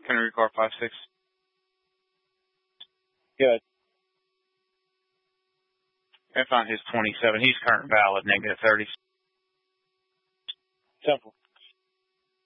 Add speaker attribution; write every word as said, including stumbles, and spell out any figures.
Speaker 1: Henry Car five six.
Speaker 2: Good.
Speaker 1: I found his twenty-seven. He's current valid, negative thirty.
Speaker 2: Temple.